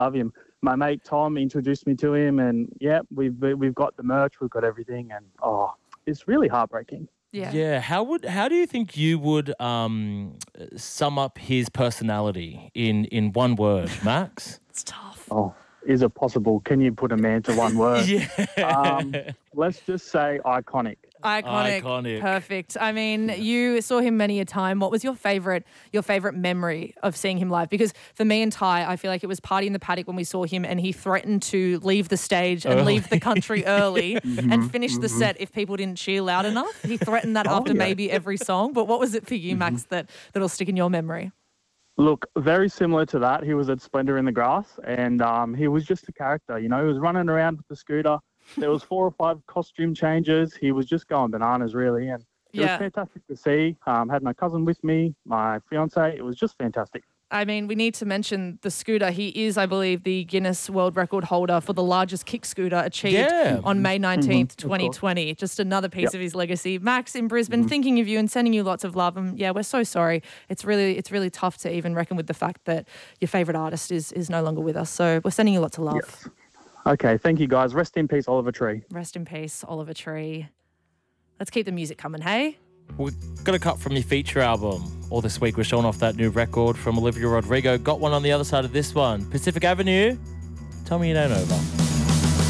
love him. My mate Tom introduced me to him, and yeah, we've got the merch, we've got everything, and it's really heartbreaking. Yeah. Yeah. How do you think you would sum up his personality in one word, Max? It's tough. Oh, is it possible? Can you put a man to one word? Yeah. Let's just say iconic. Iconic. Perfect. I mean, you saw him many a time. What was your favourite memory of seeing him live? Because for me and Ty, I feel like it was Party in the Paddock when we saw him and he threatened to leave the stage and leave the country early and finish the set if people didn't cheer loud enough. He threatened that after maybe every song. But what was it for you, Max, that'll stick in your memory? Look, very similar to that. He was at Splendor in the Grass, and he was just a character. You know, he was running around with the scooter. There was 4 or 5 costume changes. He was just going bananas, really, and it was fantastic to see. Had my cousin with me, my fiance. It was just fantastic. I mean, we need to mention the scooter. He is, I believe, the Guinness World Record holder for the largest kick scooter achieved on May 19th, 2020. Just another piece of his legacy. Max in Brisbane, thinking of you and sending you lots of love. And yeah, we're so sorry. It's really tough to even reckon with the fact that your favourite artist is no longer with us. So we're sending you lots of love. Yes. Okay, thank you, guys. Rest in peace, Oliver Tree. Rest in peace, Oliver Tree. Let's keep the music coming, hey? We've got a cut from your feature album. All this week we're showing off that new record from Olivia Rodrigo. Got one on the other side of this one. Pacific Avenue. Tell me you don't over.